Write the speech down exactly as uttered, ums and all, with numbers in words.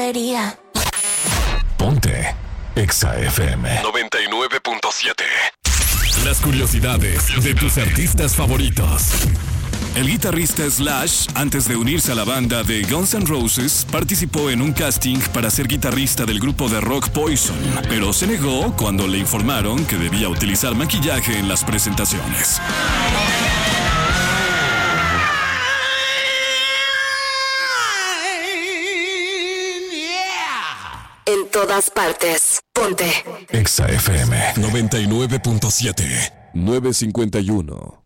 debería. Ponte Exa F M noventa y nueve punto siete. Las curiosidades de tus artistas favoritos. El guitarrista Slash, antes de unirse a la banda de Guns N' Roses, participó en un casting para ser guitarrista del grupo de rock Poison, pero se negó cuando le informaron que debía utilizar maquillaje en las presentaciones. En todas partes, ponte Exa F M noventa y nueve punto siete. nueve cincuenta y uno.